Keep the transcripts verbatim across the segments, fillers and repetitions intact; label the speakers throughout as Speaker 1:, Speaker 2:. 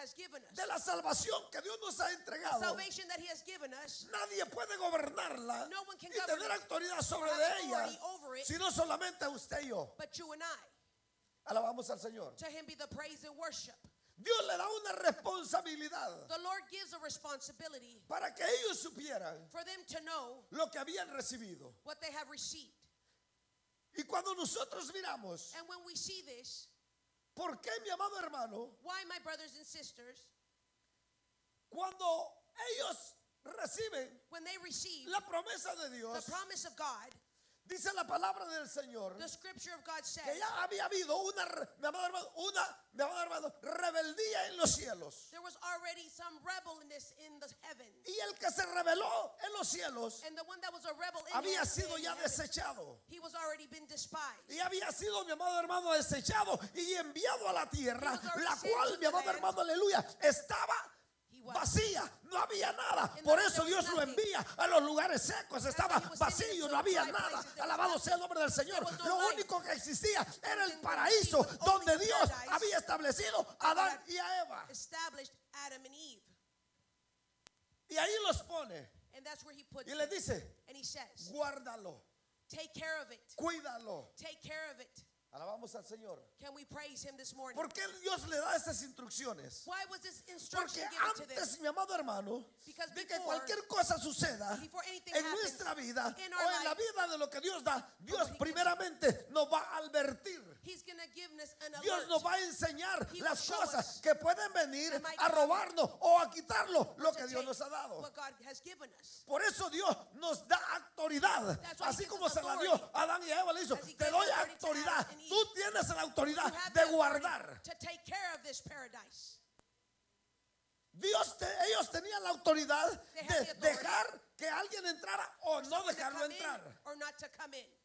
Speaker 1: has given us,
Speaker 2: de la salvación que Dios nos ha
Speaker 1: the
Speaker 2: entregado,
Speaker 1: salvation that He has given us,
Speaker 2: nadie puede gobernarla
Speaker 1: no one can
Speaker 2: y
Speaker 1: govern
Speaker 2: tener
Speaker 1: it,
Speaker 2: autoridad sobre
Speaker 1: have
Speaker 2: de ella,
Speaker 1: authority over it,
Speaker 2: sino solamente usted y yo.
Speaker 1: but you and I.
Speaker 2: Alabamos al Señor.
Speaker 1: To Him be the praise and worship.
Speaker 2: Dios le da una responsabilidad
Speaker 1: The Lord gives a responsibility
Speaker 2: para que ellos supieran
Speaker 1: for them to know
Speaker 2: lo que habían recibido.
Speaker 1: what they have received.
Speaker 2: Y cuando nosotros miramos,
Speaker 1: And when we see this,
Speaker 2: ¿por qué, mi amado hermano,
Speaker 1: why, my brothers and sisters,
Speaker 2: cuando ellos reciben
Speaker 1: when they receive
Speaker 2: la promesa de
Speaker 1: the
Speaker 2: Dios,
Speaker 1: promise of God,
Speaker 2: dice la palabra del Señor,
Speaker 1: the scripture of God says
Speaker 2: que ya había habido una, re- mi amado hermano, una, mi amado hermano, rebeldía en los cielos.
Speaker 1: there was already some rebelness in the heavens.
Speaker 2: Y el que se rebeló en los cielos
Speaker 1: And the one that was a rebel in
Speaker 2: había
Speaker 1: the,
Speaker 2: sido
Speaker 1: in
Speaker 2: ya
Speaker 1: the heavens,
Speaker 2: desechado.
Speaker 1: he was already been despised.
Speaker 2: Y había sido, mi amado hermano, desechado y enviado a la tierra,
Speaker 1: He was already
Speaker 2: la
Speaker 1: sent
Speaker 2: cual,
Speaker 1: to
Speaker 2: mi
Speaker 1: the
Speaker 2: amado
Speaker 1: land.
Speaker 2: hermano, aleluya, estaba
Speaker 1: He was.
Speaker 2: vacía, no había nada.
Speaker 1: In
Speaker 2: Por
Speaker 1: the-
Speaker 2: eso
Speaker 1: there was
Speaker 2: Dios lo
Speaker 1: nothing.
Speaker 2: envía a los lugares secos, estaba
Speaker 1: he was sending
Speaker 2: vacío,
Speaker 1: to
Speaker 2: no había
Speaker 1: dry
Speaker 2: nada.
Speaker 1: places. There was
Speaker 2: Alabado
Speaker 1: nothing.
Speaker 2: sea el nombre del Señor.
Speaker 1: There was no
Speaker 2: Lo
Speaker 1: life.
Speaker 2: único que existía era el
Speaker 1: Everything that
Speaker 2: paraíso
Speaker 1: was only
Speaker 2: donde
Speaker 1: the
Speaker 2: Dios
Speaker 1: paradise
Speaker 2: había establecido a Adán y a Eva.
Speaker 1: Established Adam and Eve.
Speaker 2: Y ahí los pone
Speaker 1: And that's where He puts
Speaker 2: y le
Speaker 1: them.
Speaker 2: dice,
Speaker 1: And He says,
Speaker 2: guárdalo,
Speaker 1: take care of it.
Speaker 2: cuídalo.
Speaker 1: Take care of it.
Speaker 2: Alabamos al Señor.
Speaker 1: Can we praise Him this morning?
Speaker 2: ¿Por qué Dios le da esas instrucciones?
Speaker 1: Why was this
Speaker 2: Porque
Speaker 1: instruction given to them?
Speaker 2: antes, mi amado hermano,
Speaker 1: Because
Speaker 2: de que
Speaker 1: before-
Speaker 2: cualquier cosa suceda
Speaker 1: Before anything
Speaker 2: en
Speaker 1: happens
Speaker 2: nuestra vida
Speaker 1: in
Speaker 2: o
Speaker 1: our
Speaker 2: en la
Speaker 1: life,
Speaker 2: vida de lo que Dios da, Dios
Speaker 1: what he gives.
Speaker 2: primeramente nos va a advertir.
Speaker 1: He's going to give us an
Speaker 2: Dios
Speaker 1: alert.
Speaker 2: nos va a enseñar
Speaker 1: He
Speaker 2: las
Speaker 1: will show
Speaker 2: cosas
Speaker 1: us
Speaker 2: que pueden venir
Speaker 1: that might
Speaker 2: a
Speaker 1: come
Speaker 2: robarnos o a quitarlo lo
Speaker 1: to
Speaker 2: que Dios
Speaker 1: take
Speaker 2: nos ha dado.
Speaker 1: what God has given us.
Speaker 2: Por eso Dios nos da autoridad.
Speaker 1: That's why he
Speaker 2: Así
Speaker 1: gives
Speaker 2: como
Speaker 1: us
Speaker 2: se la dio
Speaker 1: authority.
Speaker 2: a Adán y a Eva, le hizo,
Speaker 1: As he
Speaker 2: te
Speaker 1: gave
Speaker 2: doy
Speaker 1: authority to
Speaker 2: autoridad.
Speaker 1: Adam and Eve.
Speaker 2: Tú tienes la
Speaker 1: You
Speaker 2: autoridad
Speaker 1: have
Speaker 2: de
Speaker 1: the authority
Speaker 2: guardar.
Speaker 1: to take care of this paradise.
Speaker 2: Dios te- ellos tenían la autoridad
Speaker 1: They
Speaker 2: de
Speaker 1: had the authority
Speaker 2: dejar que alguien entrara o no
Speaker 1: Someone to
Speaker 2: dejarlo
Speaker 1: come in
Speaker 2: entrar.
Speaker 1: or not to come in.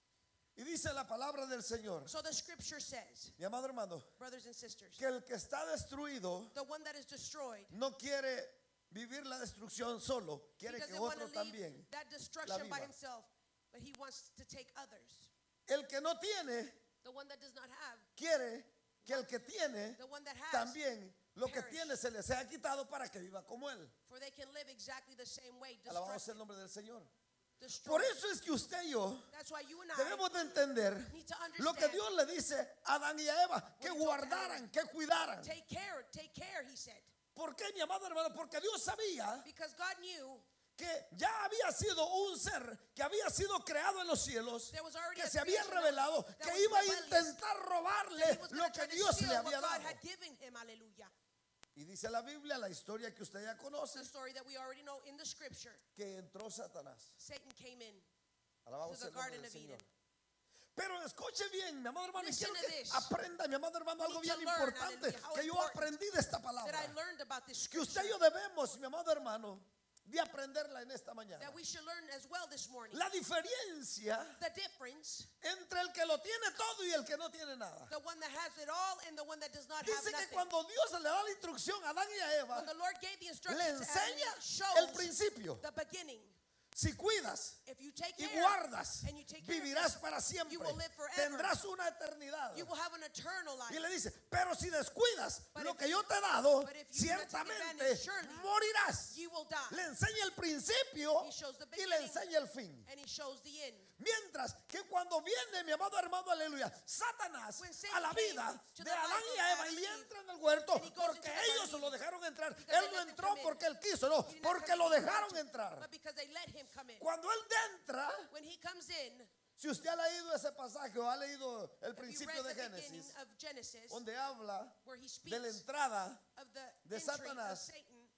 Speaker 2: Y dice la palabra del Señor,
Speaker 1: So the scripture says,
Speaker 2: mi amado hermano,
Speaker 1: brothers and sisters,
Speaker 2: que el que está destruido
Speaker 1: the one that is destroyed
Speaker 2: no quiere vivir la destrucción solo,
Speaker 1: he
Speaker 2: quiere que
Speaker 1: doesn't want
Speaker 2: otro
Speaker 1: to leave
Speaker 2: también.
Speaker 1: that destruction by
Speaker 2: viva.
Speaker 1: himself, but he wants to take others.
Speaker 2: El que no tiene,
Speaker 1: The one that does not have,
Speaker 2: quiere que el que tiene
Speaker 1: the one that has,
Speaker 2: también lo que
Speaker 1: perish.
Speaker 2: tiene se le sea quitado para que viva como él.
Speaker 1: for they can live exactly the same way,
Speaker 2: Alabado sea
Speaker 1: destructive,
Speaker 2: el nombre del Señor.
Speaker 1: destroyed.
Speaker 2: Por eso es que usted y yo
Speaker 1: That's why you and I
Speaker 2: debemos de entender
Speaker 1: need to
Speaker 2: lo que
Speaker 1: understand.
Speaker 2: Dios le dice a Adán y a Eva, que
Speaker 1: What he told
Speaker 2: guardaran, que cuidaran.
Speaker 1: Take care, take care, he said.
Speaker 2: ¿Por qué, mi amado hermano? Porque Dios sabía
Speaker 1: Because God knew
Speaker 2: que ya había sido un ser que había sido creado en los cielos,
Speaker 1: there was already
Speaker 2: que
Speaker 1: a
Speaker 2: se había
Speaker 1: creation
Speaker 2: revelado,
Speaker 1: that
Speaker 2: que
Speaker 1: was
Speaker 2: iba a
Speaker 1: rebellious,
Speaker 2: intentar
Speaker 1: that
Speaker 2: robarle
Speaker 1: he was
Speaker 2: lo
Speaker 1: gonna
Speaker 2: que
Speaker 1: try to
Speaker 2: Dios
Speaker 1: steal
Speaker 2: le
Speaker 1: what
Speaker 2: había
Speaker 1: God
Speaker 2: dado.
Speaker 1: had given him. Hallelujah.
Speaker 2: Y dice la Biblia, la historia que usted ya conoce,
Speaker 1: The story that we already know in the scripture.
Speaker 2: que entró Satanás.
Speaker 1: Satan came in.
Speaker 2: Alabado
Speaker 1: To
Speaker 2: sea
Speaker 1: the
Speaker 2: el nombre
Speaker 1: Garden
Speaker 2: del
Speaker 1: of
Speaker 2: Señor.
Speaker 1: Eden.
Speaker 2: Pero escuche bien, mi amado hermano, y
Speaker 1: Listen
Speaker 2: quiero
Speaker 1: to
Speaker 2: que
Speaker 1: this.
Speaker 2: aprenda, mi amado hermano,
Speaker 1: You
Speaker 2: algo
Speaker 1: need to
Speaker 2: bien
Speaker 1: learn,
Speaker 2: importante
Speaker 1: hallelujah, how
Speaker 2: que yo
Speaker 1: important
Speaker 2: aprendí de esta
Speaker 1: That
Speaker 2: palabra.
Speaker 1: I learned about this
Speaker 2: Que usted
Speaker 1: scripture.
Speaker 2: y yo debemos, mi amado hermano, de aprenderla en esta mañana.
Speaker 1: That we should learn as well this morning.
Speaker 2: La diferencia
Speaker 1: The difference,
Speaker 2: entre el que lo tiene todo y el que no tiene nada.
Speaker 1: the one that has it all and the one that does not have
Speaker 2: Dice que
Speaker 1: nothing.
Speaker 2: cuando Dios le da la instrucción a Adán y a Eva,
Speaker 1: When the Lord gave the
Speaker 2: le
Speaker 1: instructions to Adam,
Speaker 2: enseña
Speaker 1: it shows
Speaker 2: el principio.
Speaker 1: the beginning.
Speaker 2: Si cuidas
Speaker 1: If you take
Speaker 2: y
Speaker 1: care
Speaker 2: guardas,
Speaker 1: and you take care of
Speaker 2: vivirás
Speaker 1: this,
Speaker 2: para siempre.
Speaker 1: you will live forever.
Speaker 2: Tendrás una eternidad.
Speaker 1: You will have an eternal life.
Speaker 2: Y le dice, pero si descuidas
Speaker 1: But
Speaker 2: lo
Speaker 1: if
Speaker 2: que
Speaker 1: you-
Speaker 2: yo te he dado,
Speaker 1: but if you do not take
Speaker 2: ciertamente
Speaker 1: advantage, surely
Speaker 2: morirás.
Speaker 1: You will die.
Speaker 2: Le enseña el principio
Speaker 1: He shows the
Speaker 2: y le
Speaker 1: beginning.
Speaker 2: enseña el fin.
Speaker 1: And he shows the end.
Speaker 2: Mientras que cuando viene mi amado hermano, aleluya, Satanás
Speaker 1: When
Speaker 2: a
Speaker 1: Satan
Speaker 2: la
Speaker 1: came
Speaker 2: vida
Speaker 1: to
Speaker 2: de
Speaker 1: the
Speaker 2: Adán
Speaker 1: life
Speaker 2: y
Speaker 1: of
Speaker 2: a Eva
Speaker 1: Adam
Speaker 2: y
Speaker 1: and Eve,
Speaker 2: entra en el huerto
Speaker 1: and he goes
Speaker 2: porque
Speaker 1: into the garden
Speaker 2: ellos lo dejaron entrar.
Speaker 1: because
Speaker 2: Él
Speaker 1: they
Speaker 2: no
Speaker 1: let him
Speaker 2: entró
Speaker 1: come in.
Speaker 2: porque él quiso, no,
Speaker 1: He did not
Speaker 2: porque
Speaker 1: come
Speaker 2: lo
Speaker 1: in because he
Speaker 2: dejaron
Speaker 1: wanted to,
Speaker 2: entrar.
Speaker 1: But because they let him come in.
Speaker 2: Cuando él entra,
Speaker 1: When he comes in,
Speaker 2: si usted ha leído ese pasaje o ha leído el
Speaker 1: if you
Speaker 2: principio
Speaker 1: read
Speaker 2: de
Speaker 1: the beginning
Speaker 2: Génesis,
Speaker 1: of Genesis,
Speaker 2: donde habla
Speaker 1: where he speaks
Speaker 2: de la entrada
Speaker 1: of the
Speaker 2: de
Speaker 1: entry
Speaker 2: Satanás
Speaker 1: of Satan,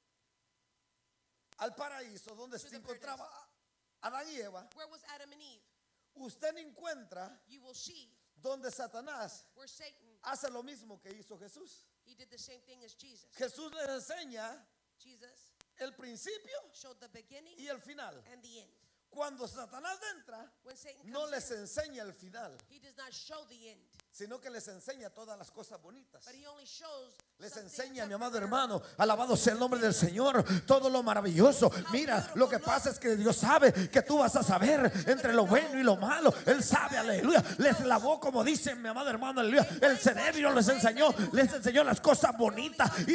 Speaker 2: al paraíso donde
Speaker 1: to
Speaker 2: se
Speaker 1: the
Speaker 2: encontraba Adán y Eva,
Speaker 1: where was Adam and Eve?
Speaker 2: usted encuentra
Speaker 1: You will see
Speaker 2: donde Satanás
Speaker 1: where Satan,
Speaker 2: hace lo mismo que hizo Jesús.
Speaker 1: he did the same thing as Jesus.
Speaker 2: Jesús les enseña
Speaker 1: Jesus
Speaker 2: el principio
Speaker 1: showed the beginning
Speaker 2: y el final.
Speaker 1: and the end.
Speaker 2: Cuando Satanás entra,
Speaker 1: When Satan
Speaker 2: no
Speaker 1: comes
Speaker 2: les
Speaker 1: in,
Speaker 2: enseña el final,
Speaker 1: he does not show the end,
Speaker 2: sino que les enseña todas las cosas bonitas.
Speaker 1: but he only shows
Speaker 2: Les
Speaker 1: something
Speaker 2: enseña, mi amado
Speaker 1: temporary.
Speaker 2: hermano, alabado sea el nombre del Señor, todo lo maravilloso. Mira, lo que pasa es que Dios sabe que tú vas a saber entre lo bueno y lo malo. Él sabe, aleluya. Les lavó, como dice mi amado hermano, aleluya. El cerebro les enseñó, les enseñó las cosas bonitas. Y